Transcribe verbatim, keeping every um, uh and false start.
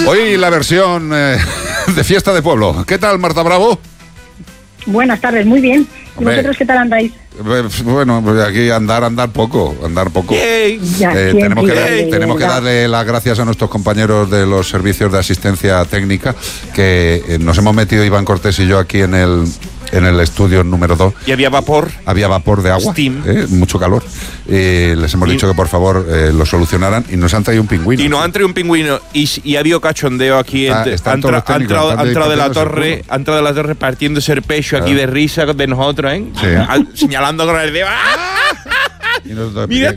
Hoy la versión eh, de Fiesta de Pueblo. ¿Qué tal, Marta Bravo? Buenas tardes, muy bien. ¿Y Hombre, vosotros qué tal andáis? Bueno, pues aquí andar, andar poco, andar poco. Ya, Eh, siempre, tenemos que, dar- de tenemos que verdad. darle las gracias a nuestros compañeros de los servicios de asistencia técnica, que eh, nos hemos metido Iván Cortés y yo aquí en el en el estudio número dos. Y había vapor. Había vapor de agua, Steam. eh, mucho calor. Eh, les hemos Y- dicho que por favor eh, lo solucionaran y nos han traído un pingüino. Y nos han traído un pingüino y, y ha habido cachondeo aquí. Ah, entre- están ha todos entra- los técnicos, ha entrado, están ha entrado de la partiéndose el torre, culo. ha entrado de la torre partiéndose el pecho aquí Claro. de risa de nosotros, ¿eh? Sí. Al- señalando con el dedo. ¡Ah! Y nosotros, Mira